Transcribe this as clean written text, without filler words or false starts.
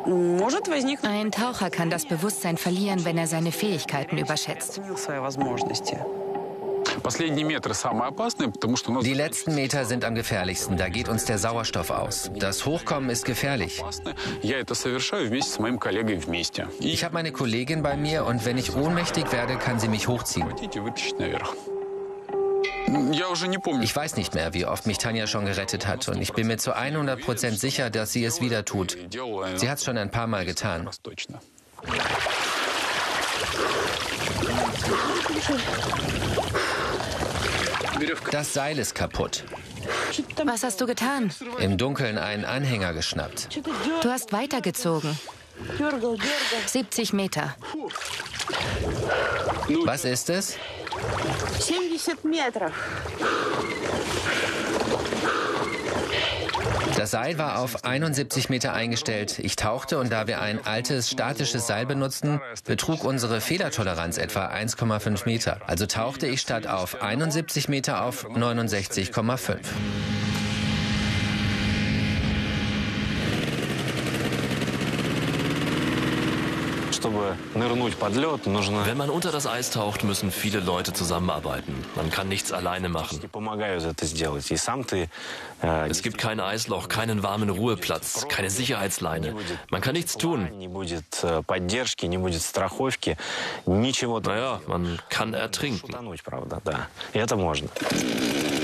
Ein Taucher kann das Bewusstsein verlieren, wenn er seine Fähigkeiten überschätzt. Die letzten Meter sind am gefährlichsten, da geht uns der Sauerstoff aus. Das Hochkommen ist gefährlich. Ich habe meine Kollegin bei mir und wenn ich ohnmächtig werde, kann sie mich hochziehen. Ich weiß nicht mehr, wie oft mich Tanja schon gerettet hat und ich bin mir zu 100% sicher, dass sie es wieder tut. Sie hat es schon ein paar Mal getan. Das Seil ist kaputt. Was hast du getan? Im Dunkeln einen Anhänger geschnappt. Du hast weitergezogen. 70 Meter. Was ist es? 70 Meter. Das Seil war auf 71 Meter eingestellt. Ich tauchte und da wir ein altes statisches Seil benutzten, betrug unsere Fehlertoleranz etwa 1,5 Meter. Also tauchte ich statt auf 71 Meter auf 69,5. Wenn man unter das Eis taucht, müssen viele Leute zusammenarbeiten. Man kann nichts alleine machen. Es gibt kein Eisloch, keinen warmen Ruheplatz, keine Sicherheitsleine. Man kann nichts tun. Naja, man kann ertrinken.